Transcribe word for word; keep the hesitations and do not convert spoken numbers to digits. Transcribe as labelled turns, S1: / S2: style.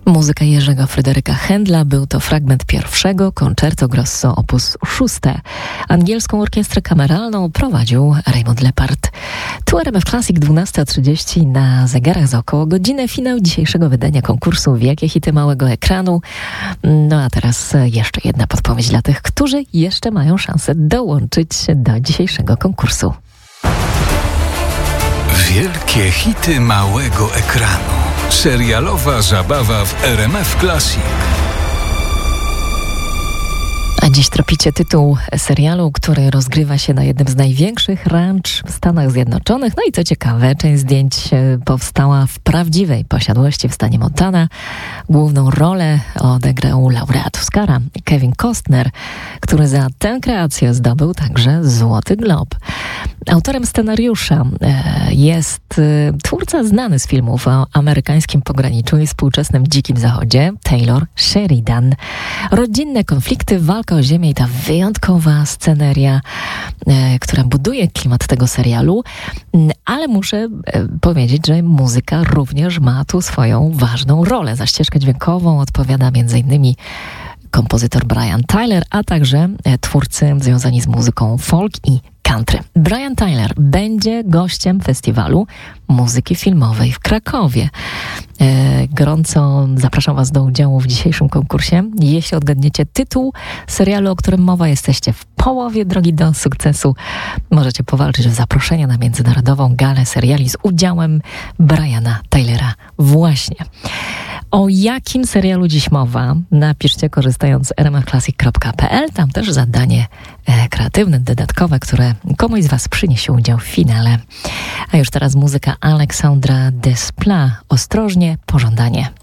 S1: Muzyka Jerzego Fryderyka Händla. Był to fragment pierwszego Concerto Grosso op. szóste. Angielską orkiestrę kameralną prowadził Raymond Lepard. Tu R M F Classic dwunasta trzydzieści na zegarach za około godzinę. Finał dzisiejszego wydania konkursu Wielkie hity małego ekranu. No a teraz jeszcze jedna podpowiedź dla tych, którzy jeszcze mają szansę dołączyć do dzisiejszego konkursu.
S2: Wielkie hity małego ekranu. Serialowa zabawa w R M F Classic.
S1: A dziś tropicie tytuł serialu, który rozgrywa się na jednym z największych ranch w Stanach Zjednoczonych. No i co ciekawe, część zdjęć powstała w prawdziwej posiadłości w stanie Montana. Główną rolę odegrał laureat Oscara Kevin Costner, który za tę kreację zdobył także Złoty Glob. Autorem scenariusza jest twórca znany z filmów o amerykańskim pograniczu i współczesnym Dzikim Zachodzie, Taylor Sheridan. Rodzinne konflikty, walka o ziemię i ta wyjątkowa sceneria, e, która buduje klimat tego serialu, ale muszę e, powiedzieć, że muzyka również ma tu swoją ważną rolę. Za ścieżkę dźwiękową odpowiada między innymi kompozytor Brian Tyler, a także e, twórcy związani z muzyką folk i country. Brian Tyler będzie gościem festiwalu muzyki filmowej w Krakowie. E, gorąco zapraszam Was do udziału w dzisiejszym konkursie. Jeśli odgadniecie tytuł serialu, o którym mowa, jesteście w połowie drogi do sukcesu. Możecie powalczyć o zaproszenie na międzynarodową galę seriali z udziałem Briana Tylera. Właśnie. O jakim serialu dziś mowa? Napiszcie korzystając z r m f classic kropka p l. Tam też zadanie e, kreatywne, dodatkowe, które komuś z Was przyniesie udział w finale. A już teraz muzyka Aleksandra Desplat. Ostrożnie, pożądanie.